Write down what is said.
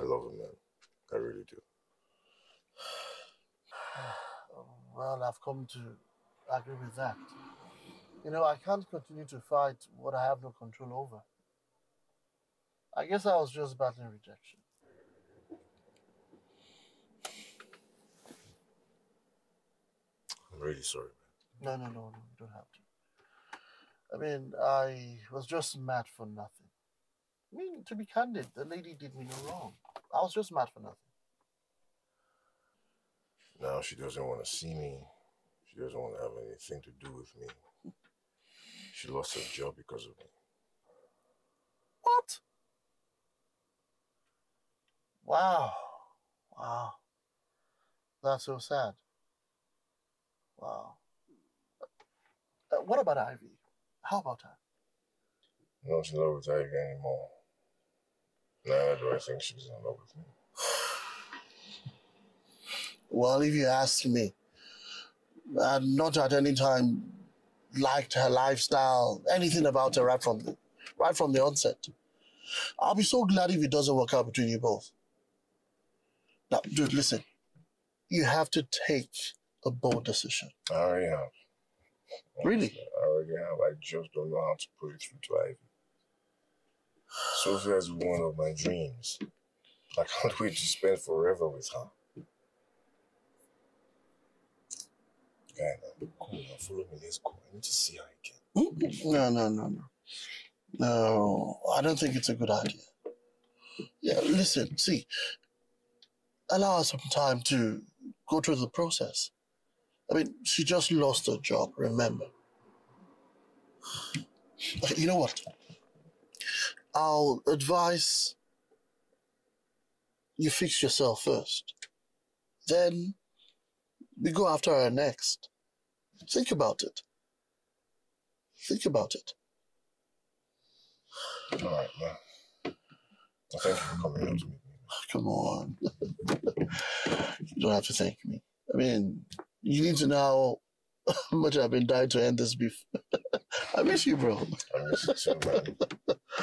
love her, man. I really do. Well, I've come to agree with that. I can't continue to fight what I have no control over. I guess I was just battling rejection. I'm really sorry, No, no, no, no, you don't have to. I was just mad for nothing. To be candid, the lady did me no wrong. I was just mad for nothing. man. Now she doesn't want to see me. She doesn't want to have anything to do with me. She lost her job because of me. What? Wow. Wow. That's so sad. Wow. What about Ivy? How about her? No, she's not with Ivy anymore. Neither do I think she's in love with me. Well, if you ask me, I've not at any time liked her lifestyle, anything about her right from the onset. I'll be so glad if it doesn't work out between you both. Now, dude, listen. You have to take a bold decision. I already have. Really? I already have. I just don't know how to put it through to Ivy. Sophia is one of my dreams. I can't wait to spend forever with her. Guy, come on, follow me. Let's go. I need to see her again. No. No, I don't think it's a good idea. Yeah, listen, see, allow her some time to go through the process. She just lost her job, remember. You know what? I'll advise you fix yourself first. Then we go after her next. Think about it. Think about it. All right, man. Thank you for coming out to meet me. Come on. You don't have to thank me. You need to know how much I've been dying to end this beef. I miss you, bro. I miss you too, man.